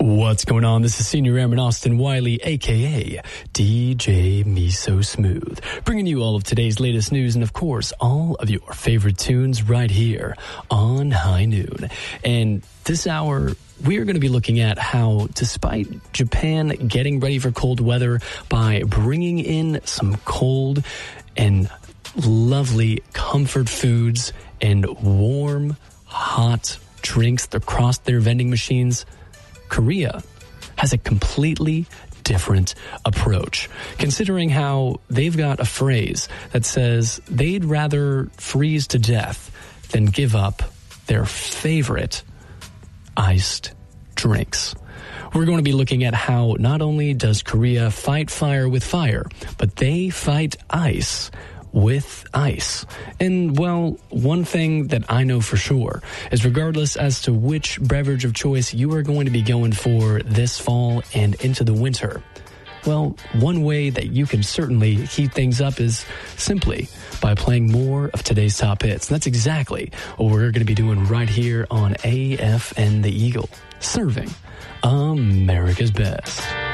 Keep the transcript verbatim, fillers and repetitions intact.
What's going on? This is Senior Airman Austin Wiley, a k a. D J Me So Smooth, bringing you all of today's latest news and, of course, all of your favorite tunes right here on High Noon. And this hour, we are going to be looking at how, despite Japan getting ready for cold weather by bringing in some cold and lovely comfort foods and warm, hot drinks across their vending machines, Korea has a completely different approach, considering how they've got a phrase that says they'd rather freeze to death than give up their favorite iced drinks. We're going to be looking at how not only does Korea fight fire with fire, but they fight ice with ice. And, well, one thing that I know for sure is regardless as to which beverage of choice you are going to be going for this fall and into the winter, well, one way that you can certainly heat things up is simply by playing more of today's top hits. And that's exactly what we're going to be doing right here on A F N The Eagle, serving America's best.